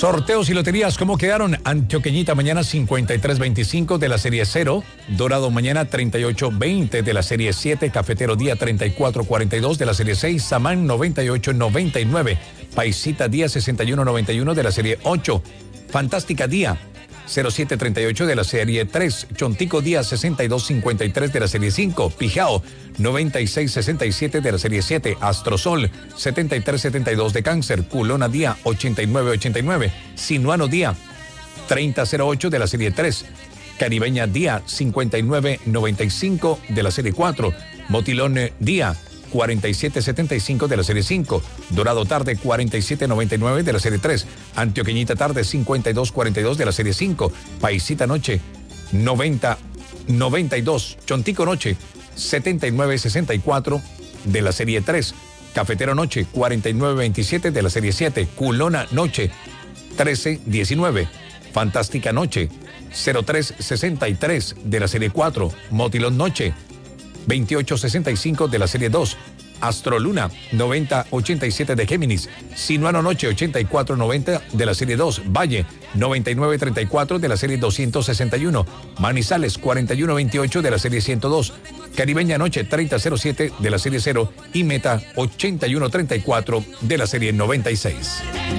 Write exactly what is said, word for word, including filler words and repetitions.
Sorteos y loterías, ¿cómo quedaron? Antioqueñita mañana cincuenta y tres veinticinco de la serie cero, Dorado mañana treinta y ocho veinte de la serie siete, Cafetero día treinta y cuatro cuarenta y dos de la serie seis, Samán noventa y ocho noventa y nueve, Paisita día sesenta y uno noventa y uno de la serie ocho, Fantástica día cero siete treinta y ocho de la serie tres, Chontico día sesenta y dos cincuenta y tres de la serie cinco, Pijao noventa y seis sesenta y siete de la serie siete, Astrosol setenta y tres setenta y dos de Cáncer, Culona día ochenta y nueve ochenta y nueve, Sinuano día treinta cero ocho de la serie tres, Caribeña día cincuenta y nueve noventa y cinco de la serie cuatro, Motilón día cuarenta y siete setenta y cinco de la serie cinco, Dorado tarde cuarenta y siete noventa y nueve de la serie tres, Antioqueñita tarde cincuenta y dos cuarenta y dos de la serie cinco, Paisita noche noventa noventa y dos, Chontico noche setenta y nueve sesenta y cuatro de la serie tres, Cafetero noche cuarenta y nueve veintisiete de la serie siete, Culona noche trece diecinueve, Fantástica noche cero tres sesenta y tres de la serie cuatro, Motilón noche veintiocho sesenta y cinco de la serie dos, Astroluna noventa ochenta y siete de Géminis, Sinuano noche ochenta y cuatro noventa de la serie dos, Valle noventa y nueve treinta y cuatro de la serie doscientos sesenta y uno, Manizales cuarenta y uno veintiocho de la serie ciento dos, Caribeña noche treinta cero siete de la serie cero y Meta ochenta y uno treinta y cuatro de la serie noventa y seis.